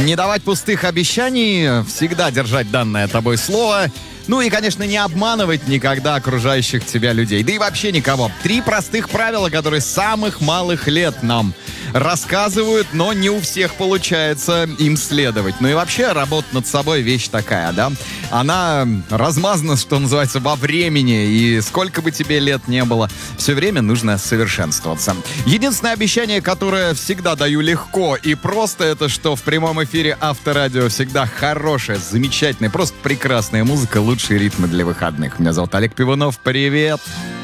Не давать пустых обещаний, всегда держать данное тобой слово. Ну и, конечно, не обманывать никогда окружающих тебя людей. Да и вообще никого. 3 простых правила, которые с самых малых лет нам рассказывают, но не у всех получается им следовать. Ну и вообще, работа над собой вещь такая, да? Она размазана, что называется, во времени. И сколько бы тебе лет не было, все время нужно совершенствоваться. Единственное обещание, которое всегда даю легко и просто, это что в прямом эфире Авторадио всегда хорошая, замечательная, просто прекрасная музыка, лучшие ритмы для выходных. Меня зовут Олег Пивунов. Привет!